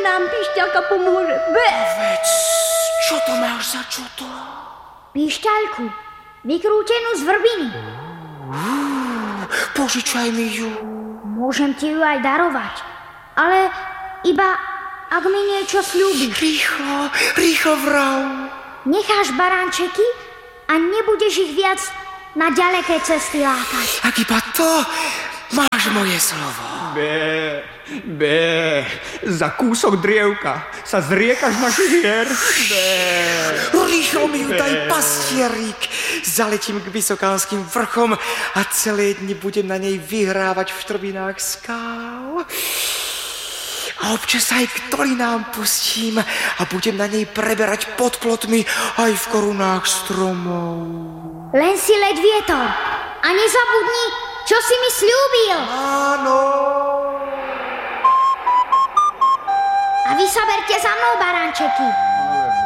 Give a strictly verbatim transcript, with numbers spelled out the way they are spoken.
nám Pišťalka pomôže. Be. Veď, čo to máš za čuto? Pišťalku, vykrútenú z vrbiny. Uh, požičaj mi ju. Môžem ti ju aj darovať, ale iba ak mi niečo sľúbiš. Rýchlo, rýchlo vrav. Necháš baránčeky a nebudeš ich viac na ďaleké cesty lákať. Ak iba to, máš moje slovo. Bé, bé, za kúsok drievka sa zriekaš našich hier. Bé. Rýchlo mi ju daj, pastierík. Zaletím k vysokánskym vrchom a celé dni budem na nej vyhrávať v štrbinách skál. A občas aj k dolinám pustím a budem na nej preberať pod plotmi aj v korunách stromov. Len si leď vietor a nezabudni, čo si mi sľúbil. Áno. A vy sa berte za mnou, baránčeky.